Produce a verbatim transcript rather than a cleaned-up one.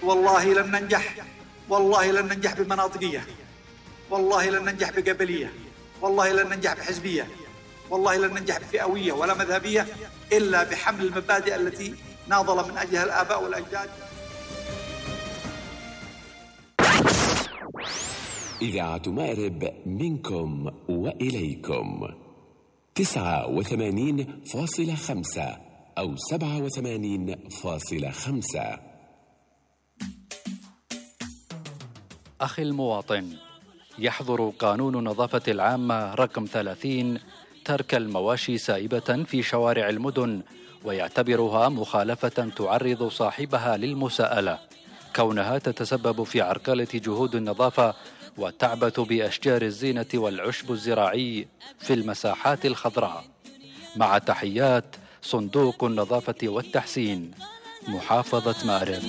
والله لن ننجح، والله لن ننجح بمناطقية، والله لن ننجح بقبلية، والله لن ننجح بحزبية، والله لن ننجح بفئوية ولا مذهبية إلا بحمل المبادئ التي ناضل من أجلها الآباء والأجداد. إذاعة مأرب منكم وإليكم تسعة وثمانين فاصلة خمسة أو سبعة وثمانين فاصلة خمسة. أخي المواطن، يحظر قانون النظافة العامة رقم ثلاثين ترك المواشي سائبة في شوارع المدن، ويعتبرها مخالفة تعرض صاحبها للمساءلة كونها تتسبب في عرقلة جهود النظافة وتعبث بأشجار الزينة والعشب الزراعي في المساحات الخضراء. مع تحيات صندوق النظافة والتحسين، محافظة مأرب.